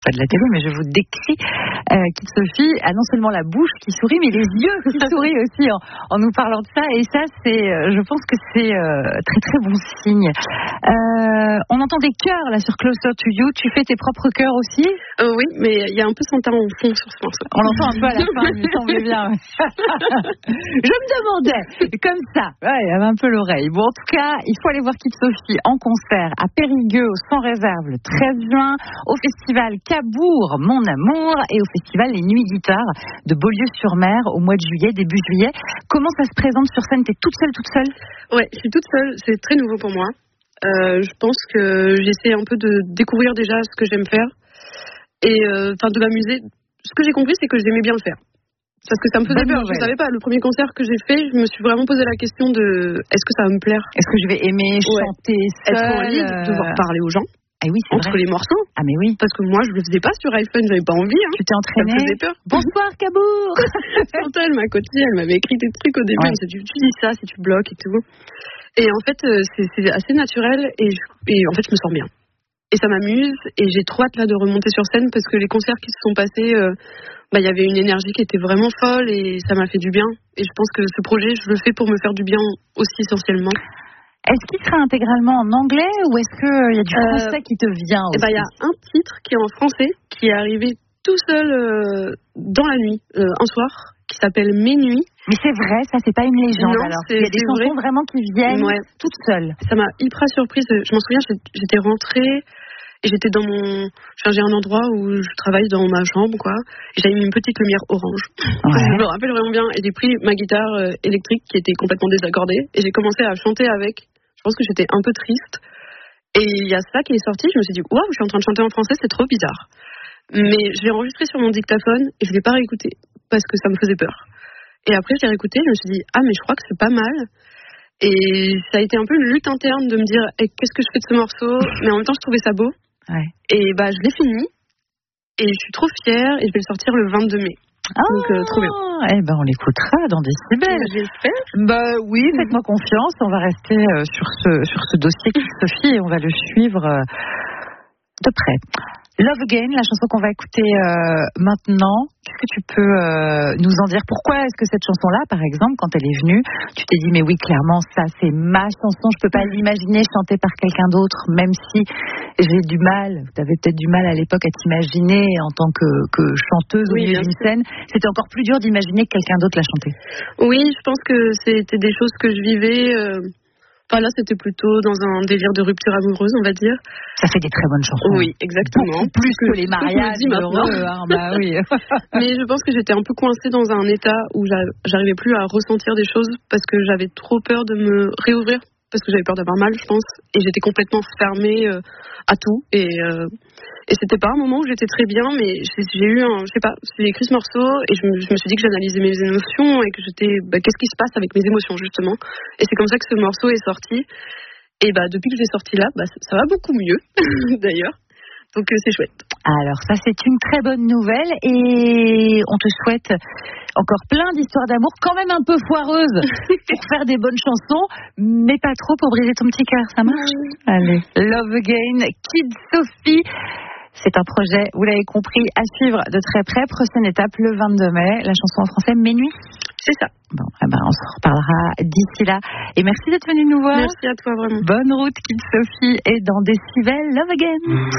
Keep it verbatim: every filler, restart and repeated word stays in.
pas de la télé, mais je vous décris euh, Kid Sophie a non seulement la bouche qui sourit, mais les yeux qui sourient aussi en, en nous parlant de ça. Et ça, c'est, euh, je pense que c'est euh, très très bon signe. Euh, on entend des chœurs là sur Closer to You. Tu fais tes propres chœurs aussi? euh, Oui, mais il y a un peu Santa en fond sur ce morceau. On l'entend un peu à la fin, il me semblait bien. Je me demandais, comme ça, ouais, il y avait un peu l'oreille. Bon, en tout cas, il faut aller voir Kid Sophie en concert à Périgueux, au Sans Réserve, le treize juin, au festival Cabourg, Mon Amour, et au festival Les Nuits Guitare de Beaulieu-sur-Mer au mois de juillet, début juillet. Comment ça se présente sur scène? T'es toute seule, toute seule? Ouais, je suis toute seule, c'est très nouveau pour moi. Euh, je pense que j'essaie un peu de découvrir déjà ce que j'aime faire et enfin euh, de m'amuser. Ce que j'ai compris, c'est que j'aimais bien le faire. Parce que ça me faisait peur, je ne savais pas. Le premier concert que j'ai fait, je me suis vraiment posé la question de est-ce que ça va me plaire? Est-ce que je vais aimer ouais. chanter seule? Être en ligne, euh... devoir parler aux gens. Ah oui, c'est entre vrai. les morceaux. Ah mais oui. Parce que moi, je le faisais pas sur iPhone, j'avais pas envie. Hein. Tu t'es entraînée. Ça me faisait peur. Bonsoir Cabourg. Chantal, ma copine, elle m'avait écrit des trucs au début. Ouais. Elle me dit, tu dis ça si tu bloques et tout. Et en fait, c'est, c'est assez naturel et, je, et en fait, je me sens bien. Et ça m'amuse et j'ai trop hâte là de remonter sur scène parce que les concerts qui se sont passés, euh, bah, y avait une énergie qui était vraiment folle et ça m'a fait du bien. Et je pense que ce projet, je le fais pour me faire du bien aussi essentiellement. Est-ce qu'il sera intégralement en anglais ou est-ce qu'il y a du français euh, qui te vient aussi? Il bah, y a un titre qui est en français, qui est arrivé tout seul euh, dans la nuit, euh, un soir, qui s'appelle Mes Nuits. Mais c'est vrai, ça c'est pas une légende non, alors. C'est, il y a des chansons vrai. vraiment qui viennent ouais. toutes seules. Ça m'a hyper surprise. Je m'en souviens, j'étais rentrée et j'étais dans mon... Enfin, j'ai un endroit où je travaille dans ma chambre, quoi. Et j'avais mis une petite lumière orange. Ouais. Je me rappelle vraiment bien. Et j'ai pris ma guitare euh, électrique qui était complètement désaccordée et j'ai commencé à chanter avec. Je pense que j'étais un peu triste. Et il y a ça qui est sorti. Je me suis dit, waouh, je suis en train de chanter en français, c'est trop bizarre. Mais je l'ai enregistré sur mon dictaphone et je ne l'ai pas réécouté parce que ça me faisait peur. Et après, je l'ai réécouté, je me suis dit, ah, mais je crois que c'est pas mal. Et ça a été un peu une lutte interne de me dire, eh, qu'est-ce que je fais de ce morceau? Mais en même temps, je trouvais ça beau. Ouais. Et bah, je l'ai fini. Et je suis trop fière et je vais le sortir le vingt-deux mai. Ah, donc euh, trop bien. Eh ben on l'écoutera dans Décibel. J'espère. Bah oui, faites-moi confiance. On va rester euh, sur ce sur ce dossier Sophie et on va le suivre euh, de près. Love Again, la chanson qu'on va écouter euh, maintenant. Qu'est-ce que tu peux euh, nous en dire? Pourquoi est-ce que cette chanson-là, par exemple, quand elle est venue, tu t'es dit mais oui, clairement, ça c'est ma chanson. Je peux pas l'imaginer chantée par quelqu'un d'autre, même si j'ai du mal. Tu avais peut-être du mal à l'époque à t'imaginer en tant que, que chanteuse oui, au milieu d'une scène. C'était encore plus dur d'imaginer que quelqu'un d'autre la chantait. Oui, je pense que c'était des choses que je vivais. Euh... Enfin, là, c'était plutôt dans un délire de rupture amoureuse, on va dire. Ça fait des très bonnes chansons. Oui, exactement. Beaucoup plus que, que les mariages heureux. Hein, bah oui. Mais je pense que j'étais un peu coincée dans un état où j'arrivais plus à ressentir des choses parce que j'avais trop peur de me réouvrir, parce que j'avais peur d'avoir mal, je pense. Et j'étais complètement fermée euh, à tout. Et, euh, et c'était pas un moment où j'étais très bien, mais j'ai eu un, je sais pas, j'ai écrit ce morceau et je me, je me suis dit que j'analysais mes émotions et que j'étais, bah, qu'est-ce qui se passe avec mes émotions justement. Et c'est comme ça que ce morceau est sorti. Et bah depuis que je l'ai sorti là, bah ça va beaucoup mieux d'ailleurs. Donc euh, c'est chouette. Alors ça c'est une très bonne nouvelle et on te souhaite encore plein d'histoires d'amour, quand même un peu foireuses pour faire des bonnes chansons, mais pas trop pour briser ton petit cœur, ça marche? Allez, Love Again, Kid Sophie. C'est un projet, vous l'avez compris, à suivre de très près. Prochaine étape, le vingt-deux mai, la chanson en français Mes Nuits. C'est ça. Bon, eh ben, on se reparlera d'ici là. Et merci d'être venu nous voir. Merci à toi, vraiment. Bonne route, Kid Sophie, et dans Décibel, Love Again.